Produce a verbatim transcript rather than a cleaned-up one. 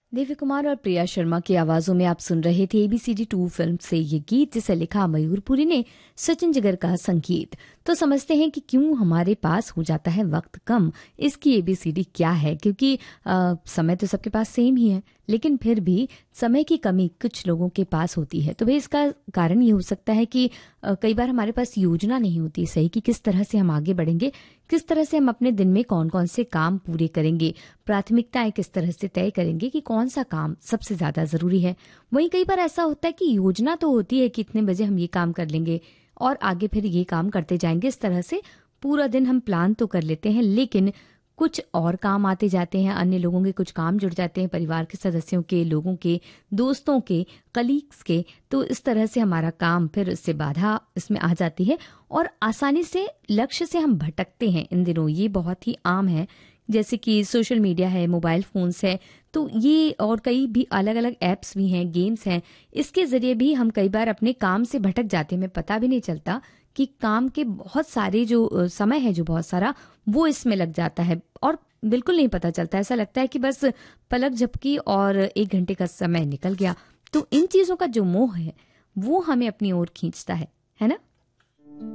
दिव्य कुमार और प्रिया शर्मा की आवाजों में आप सुन रहे थे एबीसीडी टू फिल्म से ये गीत, जिसे लिखा मयूरपुरी ने, सचिन जिगर का संगीत। तो समझते हैं कि क्यों हमारे पास हो जाता है वक्त कम, इसकी एबीसीडी क्या है। क्योंकि आ, समय तो सबके पास सेम ही है, लेकिन फिर भी समय की कमी कुछ लोगों के पास होती है। तो भाई इसका कारण ये हो सकता है कि आ, कई बार हमारे पास योजना नहीं होती सही कि किस तरह से हम आगे बढ़ेंगे, किस तरह से हम अपने दिन में कौन कौन से काम पूरे करेंगे, प्राथमिकताएं किस तरह से तय करेंगे कि कौन सा काम सबसे ज्यादा जरूरी है। वहीं कई बार ऐसा होता है कि योजना तो होती है कि इतने बजे हम ये काम कर लेंगे और आगे फिर ये काम करते जाएंगे, इस तरह से पूरा दिन हम प्लान तो कर लेते हैं, लेकिन कुछ और काम आते जाते हैं, अन्य लोगों के कुछ काम जुड़ जाते हैं, परिवार के सदस्यों के, लोगों के, दोस्तों के, कलीग्स के। तो इस तरह से हमारा काम फिर इससे बाधा इसमें आ जाती है और आसानी से लक्ष्य से हम भटकते हैं। इन दिनों ये बहुत ही आम है, जैसे कि सोशल मीडिया है, मोबाइल फोन्स है, तो ये और कई भी अलग अलग एप्स भी हैं, गेम्स हैं। इसके जरिए भी हम कई बार अपने काम से भटक जाते हैं, हमें पता भी नहीं चलता कि काम के बहुत सारे जो समय है, जो बहुत सारा वो इसमें लग जाता है और बिल्कुल नहीं पता चलता। ऐसा लगता है कि बस पलक झपकी और एक घंटे का समय निकल गया। तो इन चीजों का जो मोह है वो हमें अपनी ओर खींचता है है ना।